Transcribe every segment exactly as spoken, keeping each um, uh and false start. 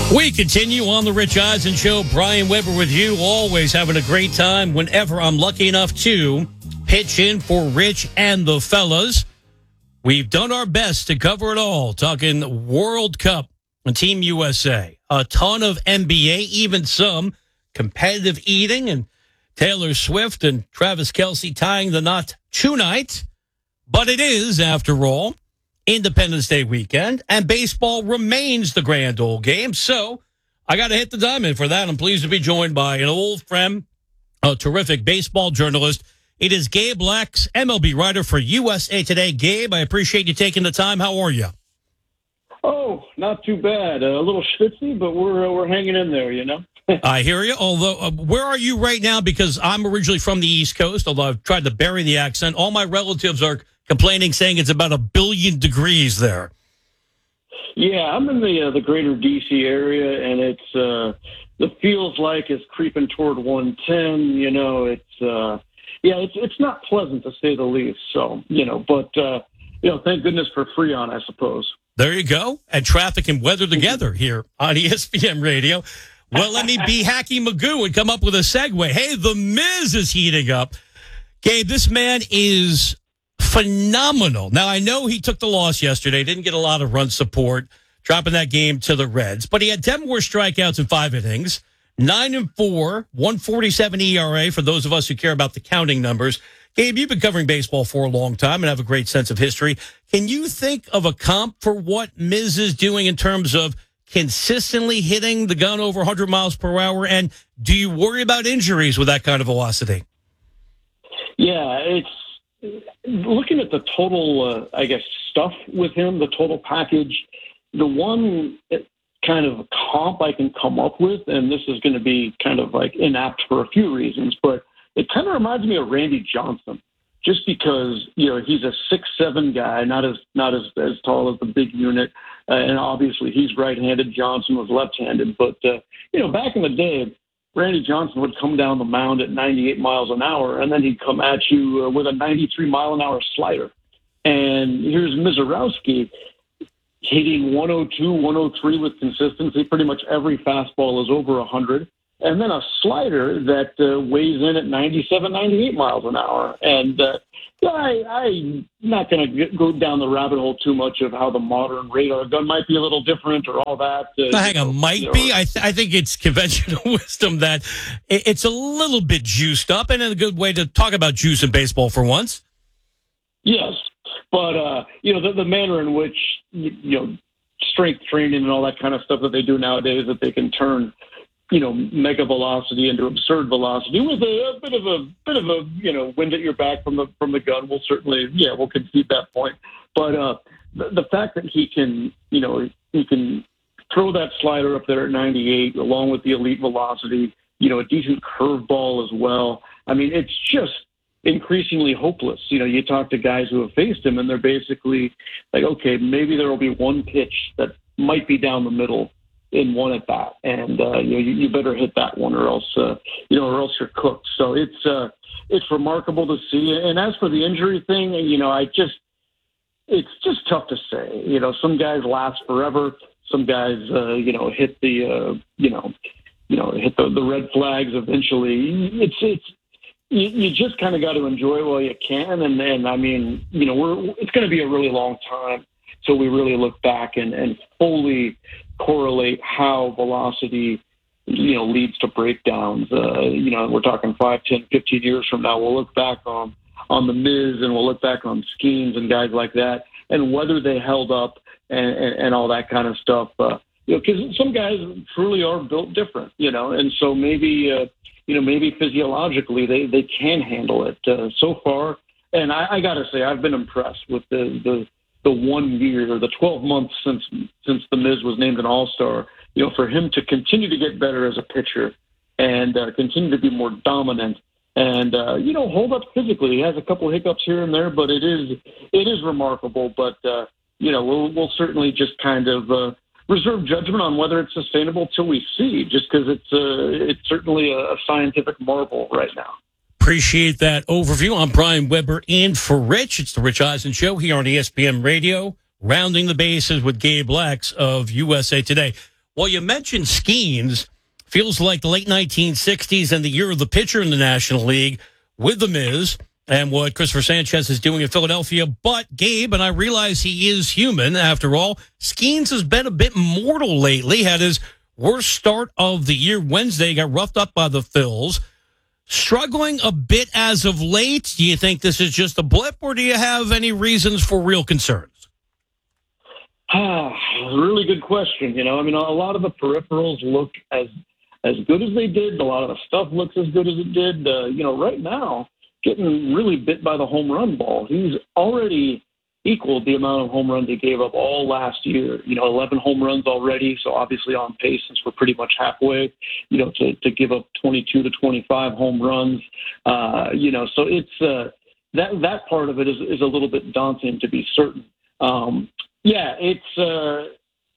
We continue on the Rich Eisen Show. Brian Weber with you, always having a great time whenever I'm lucky enough to pitch in for Rich and the fellas. We've done our best to cover it all, talking World Cup and Team U S A. A ton of N B A, even some competitive eating, and Taylor Swift and Travis Kelce tying the knot tonight. But it is, after all, Independence Day weekend, and baseball remains the grand old game. So I got to hit the diamond for that. I'm pleased to be joined by an old friend, a terrific baseball journalist. It is Gabe Lex, M L B writer for U S A Today. Gabe, I appreciate you taking the time. How are you? Oh, not too bad. Uh, a little schwitzy, but we're uh, we're hanging in there, you know. I hear you. Although, uh, where are you right now? Because I'm originally from the East Coast, although I've tried to bury the accent. All my relatives are complaining, saying it's about a billion degrees there. Yeah, I'm in the uh, the greater D C area, and it's uh, it feels like it's creeping toward one ten. You know, it's uh, yeah, it's it's not pleasant to say the least. So you know, but uh, you know, thank goodness for Freon, I suppose. There you go, and traffic and weather together here on E S P N Radio. Well, let me be Hacky Magoo and come up with a segue. Hey, The Miz is heating up. Gabe, this man is phenomenal. Now, I know he took the loss yesterday, didn't get a lot of run support, dropping that game to the Reds, but he had ten more strikeouts in five innings, nine and four, one forty-seven E R A for those of us who care about the counting numbers. Gabe, you've been covering baseball for a long time and have a great sense of history. Can you think of a comp for what Miz is doing in terms of consistently hitting the gun over one hundred miles per hour? And do you worry about injuries with that kind of velocity? Yeah, it's looking at the total, uh, I guess, stuff with him, the total package. The one kind of comp I can come up with, and this is going to be kind of like inapt for a few reasons, but it kind of reminds me of Randy Johnson, just because, you know, he's a six seven guy, not as not as, as tall as the big unit. Uh, and obviously he's right-handed. Johnson was left-handed. But, uh, you know, back in the day, Randy Johnson would come down the mound at ninety-eight miles an hour, and then he'd come at you uh, with a ninety-three mile an hour slider. And here's Mizorowski hitting one oh two, one oh three with consistency. Pretty much every fastball is over one hundred. And then a slider that uh, weighs in at ninety-seven, ninety-eight miles an hour. And uh, I, I'm not going to go down the rabbit hole too much of how the modern radar gun might be a little different or all that. Uh, hang on, might you know, be? I, th- I think it's conventional wisdom that it, it's a little bit juiced up, and a good way to talk about juice in baseball for once. Yes, but, uh, you know, the, the manner in which, you, you know, strength training and all that kind of stuff that they do nowadays, that they can turn, you know, mega velocity into absurd velocity with a, a bit of a bit of a, you know, wind at your back from the from the gun. We'll certainly, yeah, we'll concede that point. But uh, the, the fact that he can, you know, he can throw that slider up there at ninety-eight along with the elite velocity, you know, a decent curveball as well. I mean, it's just increasingly hopeless. You know, you talk to guys who have faced him, and they're basically like, okay, maybe there will be one pitch that might be down the middle in one at bat, and uh, you know, you, you better hit that one, or else uh, you know, or else you're cooked. So it's uh, it's remarkable to see. And as for the injury thing, you know, I just it's just tough to say. You know, some guys last forever. Some guys, uh, you know, hit the uh, you know, you know, hit the, the red flags eventually. It's it's you, you just kind of got to enjoy while you can. And then, I mean, you know, we're it's going to be a really long time till we really look back and, and fully correlate how velocity, you know, leads to breakdowns. Uh, you know, we're talking five, ten, fifteen years from now. We'll look back on, on the Miz, and we'll look back on Skeens and guys like that, and whether they held up and, and, and all that kind of stuff. Uh, you know, because some guys truly are built different, you know, and so maybe, uh, you know, maybe physiologically they, they can handle it uh, so far. And I, I got to say, I've been impressed with the, the, the one year, the twelve months since since the Miz was named an All-Star, you know, for him to continue to get better as a pitcher and uh, continue to be more dominant and, uh, you know, hold up physically. He has a couple of hiccups here and there, but it is it is remarkable. But, uh, you know, we'll, we'll certainly just kind of uh, reserve judgment on whether it's sustainable till we see, just because it's, uh, it's certainly a scientific marvel right now. Appreciate that overview. I'm Brian Weber in for Rich. It's the Rich Eisen Show here on E S P N Radio, rounding the bases with Gabe Lex of U S A Today. Well, you mentioned Skeens. Feels like the late nineteen sixties and the year of the pitcher in the National League with the Miz and what Christopher Sanchez is doing in Philadelphia. But Gabe, and I realize he is human after all, Skeens has been a bit mortal lately. Had his worst start of the year Wednesday, got roughed up by the Phils. Struggling a bit as of late. Do you think this is just a blip, or do you have any reasons for real concerns? Ah, really good question. You know, I mean, a lot of the peripherals look as as good as they did. A lot of the stuff looks as good as it did. Uh, you know, right now, getting really bit by the home run ball. He's already equaled the amount of home runs he gave up all last year. You know, eleven home runs already, so obviously on pace since we're pretty much halfway, you know, to, to give up twenty-two to twenty-five home runs. Uh, you know, so it's uh, that that part of it is, is a little bit daunting, to be certain. Um, yeah, it's, uh,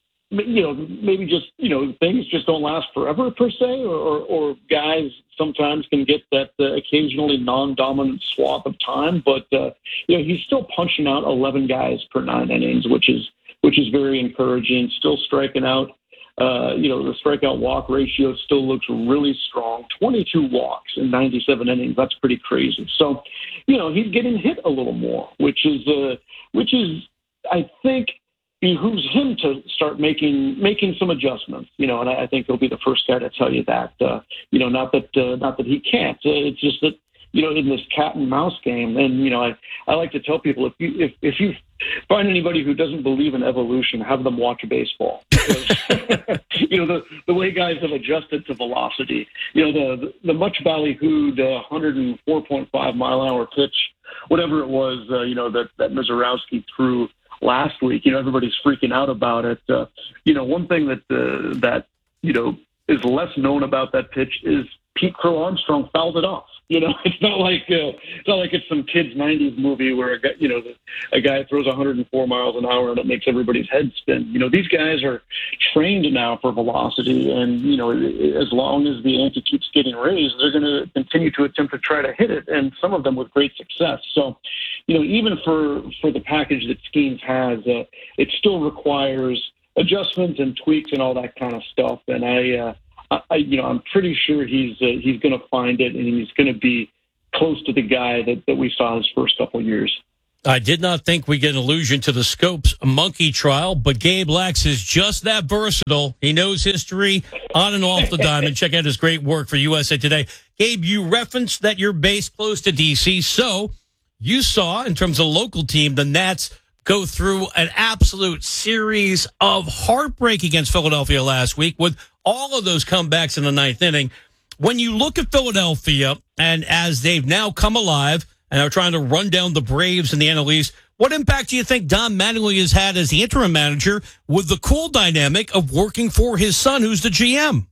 you know, maybe just, you know, things just don't last forever per se, or, or, or guys sometimes can get that uh, occasionally non-dominant swath of time. But, uh, you know, he's still punching out eleven guys per nine innings, which is which is very encouraging. Still striking out. Uh, you know, the strikeout walk ratio still looks really strong. twenty-two walks in ninety-seven innings. That's pretty crazy. So, you know, he's getting hit a little more, which is, uh, which is, I think, behooves him to start making making some adjustments, you know, and I, I think he'll be the first guy to tell you that. Uh, you know, not that uh, not that he can't. Uh, it's just that, you know, in this cat and mouse game, and you know, I, I like to tell people, if you if if you find anybody who doesn't believe in evolution, have them watch baseball. Because, you know, the the way guys have adjusted to velocity. You know, the the, the much ballyhooed uh, one oh four point five mile an hour pitch, whatever it was, uh, you know, that that Mizorowski threw last week. You know, everybody's freaking out about it. Uh, you know, one thing that uh, that you know is less known about that pitch is Pete Crow Armstrong fouled it off. You know, it's not like uh, it's not like it's some kids nineties movie where a guy, you know, a guy throws one oh four miles an hour and it makes everybody's head spin. You know, these guys are trained now for velocity, and you know, as long as the ante keeps getting raised, they're going to continue to attempt to try to hit it, and some of them with great success. So, you know, even for for the package that Skeens has, uh, it still requires adjustments and tweaks and all that kind of stuff. And I. Uh, I, you know, I'm pretty sure he's uh, he's going to find it, and he's going to be close to the guy that, that we saw his first couple of years. I did not think we get an allusion to the Scopes monkey trial, but Gabe Lax is just that versatile. He knows history on and off the diamond. Check out his great work for U S A Today. Gabe, you referenced that you're based close to D C, so you saw, in terms of local team, the Nats go through an absolute series of heartbreak against Philadelphia last week with all of those comebacks in the ninth inning. When you look at Philadelphia, and as they've now come alive and are trying to run down the Braves in the N L East, what impact do you think Don Mattingly has had as the interim manager with the cool dynamic of working for his son, who's the G M?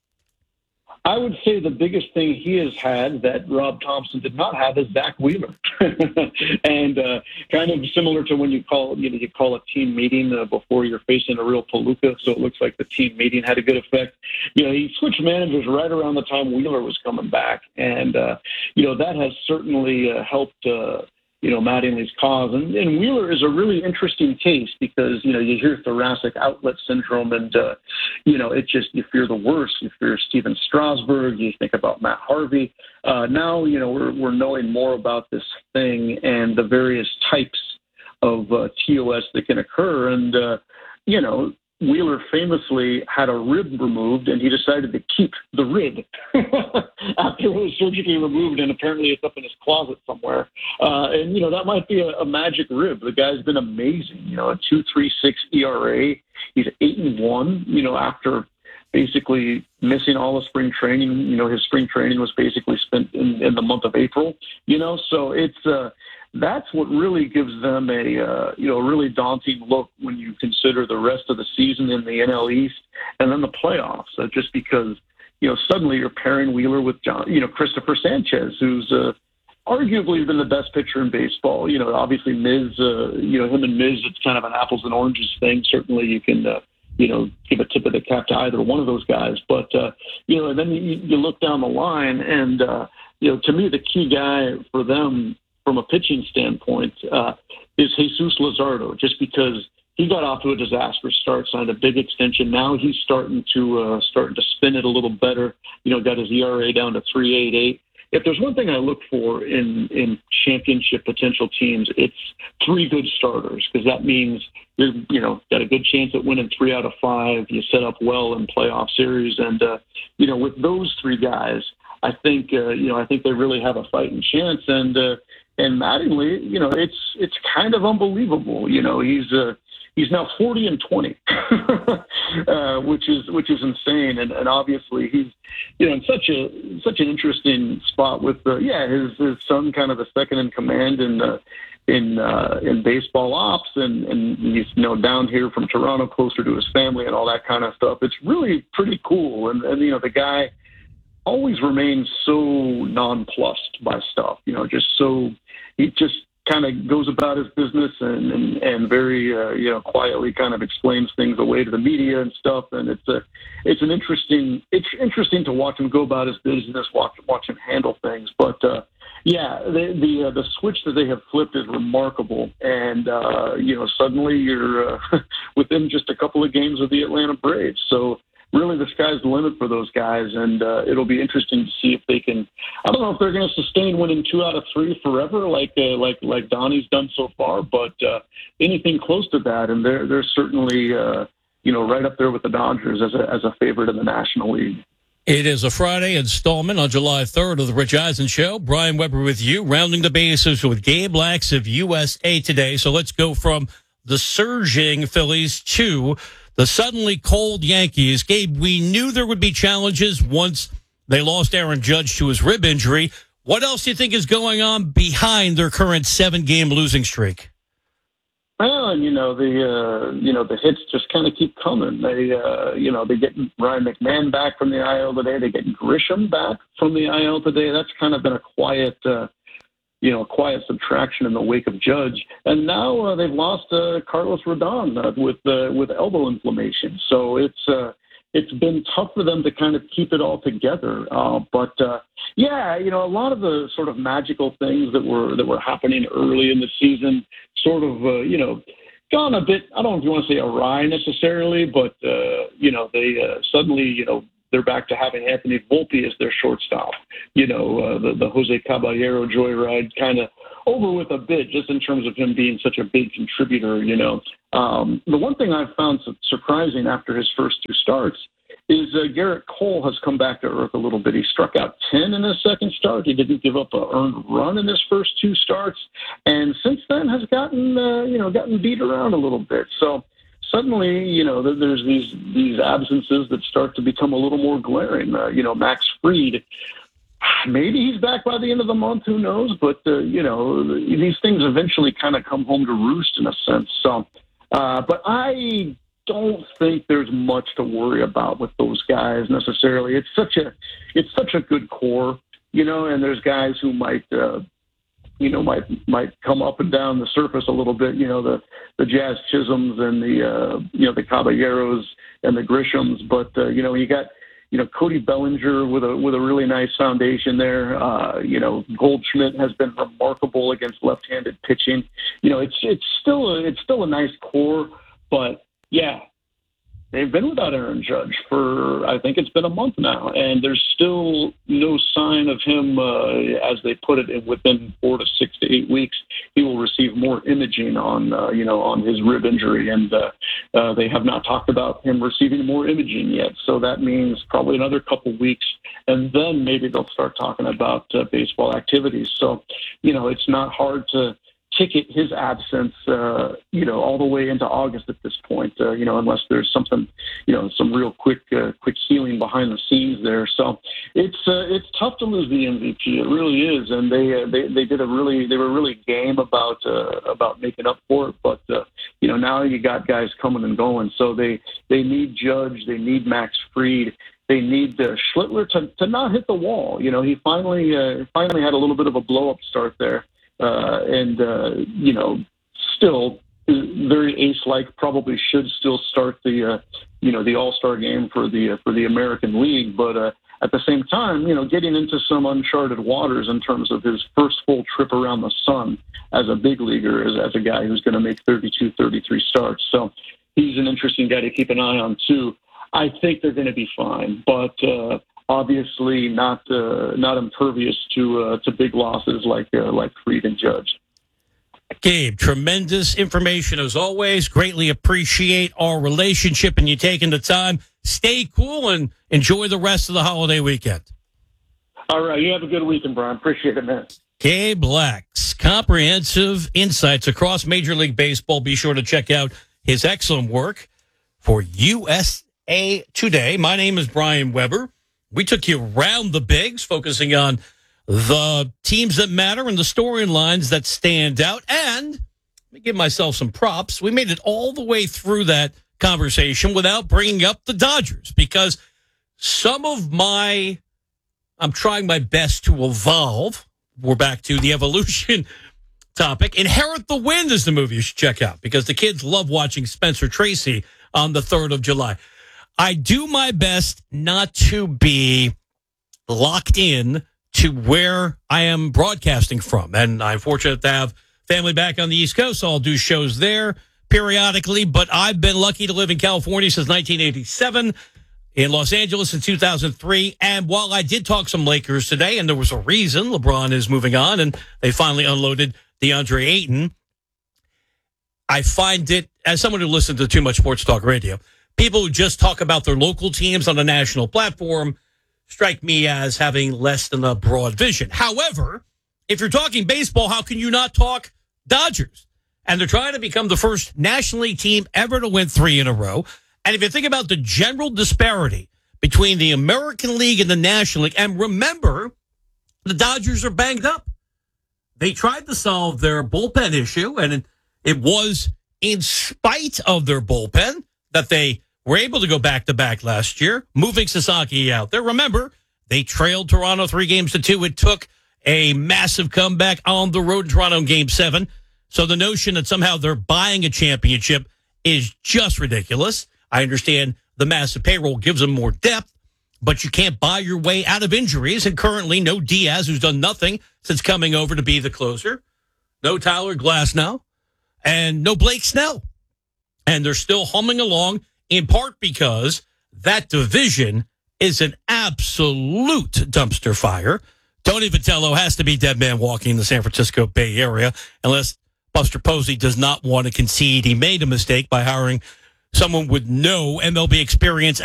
I would say the biggest thing he has had that Rob Thompson did not have is Zach Wheeler, and uh, kind of similar to when you call you know you call a team meeting uh, before you're facing a real palooka. So it looks like the team meeting had a good effect. You know, he switched managers right around the time Wheeler was coming back, and uh, you know that has certainly uh, helped. Uh, you know, Mattingly's cause. And, and Wheeler is a really interesting case because, you know, you hear thoracic outlet syndrome and, uh, you know, it just, you fear the worst. You fear Steven Strasburg. You think about Matt Harvey. Uh, now, you know, we're, we're knowing more about this thing and the various types of uh, T O S that can occur. And, uh, you know, Wheeler famously had a rib removed, and he decided to keep the rib after it was surgically removed, and apparently it's up in his closet somewhere. Uh, and, you know, that might be a, a magic rib. The guy's been amazing. You know, a two point three six E R A. He's eight and one, you know, after basically missing all of spring training. You know, his spring training was basically spent in, in the month of April, you know, so it's uh, – that's what really gives them a uh, you know really daunting look when you consider the rest of the season in the N L East and then the playoffs. Uh, just because you know suddenly you're pairing Wheeler with John, you know Christopher Sanchez, who's uh, arguably been the best pitcher in baseball. You know, obviously Miz, uh, you know him and Miz, it's kind of an apples and oranges thing. Certainly you can uh, you know give a tip of the cap to either one of those guys, but uh, you know and then you, you look down the line, and uh, you know to me the key guy for them from a pitching standpoint, uh, is Jesus Luzardo, just because he got off to a disastrous start, signed a big extension. Now he's starting to uh, starting to spin it a little better. You know, got his E R A down to three point eight eight. If there's one thing I look for in, in championship potential teams, it's three good starters, because that means you're, you know, got a good chance at winning three out of five. You set up well in playoff series. And, uh, you know, with those three guys, I think, uh, you know, I think they really have a fighting chance. And, uh, and Mattingly, you know, it's, it's kind of unbelievable. You know, he's, uh, he's now forty and twenty, uh, which is which is insane, and, and obviously he's, you know, in such a such an interesting spot with uh, yeah his his son, kind of the second in command in uh, in uh, in baseball ops, and, and he's, you know, down here from Toronto, closer to his family and all that kind of stuff. It's really pretty cool, and, and you know, the guy always remains so nonplussed by stuff, you know, just so he just kind of goes about his business and, and, and very, uh, you know, quietly kind of explains things away to the media and stuff. And it's a, it's an interesting, it's interesting to watch him go about his business, watch, watch him handle things. But, uh, yeah, the, the, uh, the switch that they have flipped is remarkable. And, uh, you know, suddenly you're uh, within just a couple of games of the Atlanta Braves. So, really, the sky's the limit for those guys, and uh, it'll be interesting to see if they can. I don't know if they're going to sustain winning two out of three forever, like uh, like like Donnie's done so far, but uh, anything close to that, and they're they're certainly uh, you know, right up there with the Dodgers as a as a favorite in the National League. It is a Friday installment on July third of the Rich Eisen Show. Brian Weber with you, rounding the bases with Gabe Lax of U S A Today. So let's go from the surging Phillies to the suddenly cold Yankees. Gabe, we knew there would be challenges once they lost Aaron Judge to his rib injury. What else do you think is going on behind their current seven-game losing streak? Well, and you know, the uh, you know the hits just kind of keep coming. They uh, you know they get Ryan McMahon back from the I L today. They get Grisham back from the I L today. That's kind of been a quiet. Uh, you know, quiet subtraction in the wake of Judge. And now uh, they've lost uh, Carlos Rodon uh, with uh, with elbow inflammation. So it's uh, it's been tough for them to kind of keep it all together. Uh, but, uh, yeah, you know, a lot of the sort of magical things that were that were happening early in the season sort of, uh, you know, gone a bit, I don't know if you want to say awry necessarily, but, uh, you know, they uh, suddenly, you know, they're back to having Anthony Volpe as their shortstop. You know, uh, the, the Jose Caballero joyride kind of over with a bit, just in terms of him being such a big contributor, you know. Um, the one thing I've found surprising after his first two starts is uh, Garrett Cole has come back to earth a little bit. He struck out ten in his second start. He didn't give up an earned run in his first two starts, and since then has gotten, uh, you know, gotten beat around a little bit. So, suddenly, you know, there's these these absences that start to become a little more glaring. Uh, you know, Max Fried, maybe he's back by the end of the month, who knows? But, uh, you know, these things eventually kind of come home to roost in a sense. So, uh, but I don't think there's much to worry about with those guys necessarily. It's such a, it's such a good core, you know, and there's guys who might, uh, you know, might might come up and down the surface a little bit, you know, the, the Jazz Chisholms and the, uh, you know, the Caballeros and the Grishams. But, uh, you know, you got, you know, Cody Bellinger with a with a really nice foundation there. Uh, you know, Goldschmidt has been remarkable against left-handed pitching. You know, it's it's still a, it's still a nice core, but, yeah, they've been without Aaron Judge for, I think it's been a month now, and there's still no sign of him, uh, as they put it, within four to six to eight weeks, he will receive more imaging on, uh, you know, on his rib injury, and uh, uh, they have not talked about him receiving more imaging yet. So that means probably another couple weeks, and then maybe they'll start talking about uh, baseball activities. So, you know, it's not hard to ticket his absence, uh, you know, all the way into August at this point, uh, you know, unless there's something, you know, some real quick, uh, quick healing behind the scenes there. So it's uh, it's tough to lose the M V P. It really is, and they uh, they they did a really they were really game about uh, about making up for it. But uh, you know, now you got guys coming and going, so they they need Judge, they need Max Fried. They need uh, Schlittler to, to not hit the wall. You know, he finally uh, finally had a little bit of a blow up start there. Uh, and, uh, you know, still very ace-like, probably should still start the, uh, you know, the All-Star game for the uh, for the American League. But uh, at the same time, you know, getting into some uncharted waters in terms of his first full trip around the sun as a big leaguer, as, as a guy who's going to make thirty-two, thirty-three starts. So he's an interesting guy to keep an eye on, too. I think they're going to be fine, but uh, obviously not uh, not impervious to uh, to big losses like uh, like Fried and Judge. Gabe, tremendous information as always. Greatly appreciate our relationship and you taking the time. Stay cool and enjoy the rest of the holiday weekend. All right. You have a good weekend, Brian. Appreciate it, man. Gabe Lax, comprehensive insights across Major League Baseball. Be sure to check out his excellent work for U S A Today. My name is Brian Weber. We took you around the bigs, focusing on the teams that matter and the storylines that stand out. And let me give myself some props. We made it all the way through that conversation without bringing up the Dodgers, because some of my, I'm trying my best to evolve. We're back to the evolution topic. Inherit the Wind is the movie you should check out, because the kids love watching Spencer Tracy on the third of July. I do my best not to be locked in to where I am broadcasting from. And I'm fortunate to have family back on the East Coast, so I'll do shows there periodically. But I've been lucky to live in California since nineteen eighty-seven, in Los Angeles in two thousand three. And while I did talk some Lakers today, and there was a reason, LeBron is moving on, and they finally unloaded DeAndre Ayton, I find it, as someone who listens to too much sports talk radio, people who just talk about their local teams on a national platform strike me as having less than a broad vision. However, if you're talking baseball, how can you not talk Dodgers? And they're trying to become the first National League team ever to win three in a row. And if you think about the general disparity between the American League and the National League, and remember, the Dodgers are banged up. They tried to solve their bullpen issue, and it was in spite of their bullpen that they were able to go back-to-back last year, moving Sasaki out there. Remember, they trailed Toronto three games to two. It took a massive comeback on the road in Toronto in Game seven. So the notion that somehow they're buying a championship is just ridiculous. I understand the massive payroll gives them more depth, but you can't buy your way out of injuries. And currently, no Diaz, who's done nothing since coming over to be the closer. No Tyler Glasnow. And no Blake Snell. And they're still humming along, in part because that division is an absolute dumpster fire. Tony Vitello has to be dead man walking in the San Francisco Bay Area, unless Buster Posey does not want to concede he made a mistake by hiring someone with no M L B experience